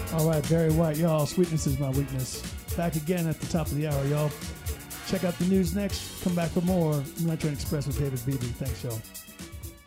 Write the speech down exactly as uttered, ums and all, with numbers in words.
All right, Barry White, y'all. Sweetness is my weakness. Back again at the top of the hour, y'all. Check out the news next. Come back for more Night Train Express with David Beebe. Thanks, y'all.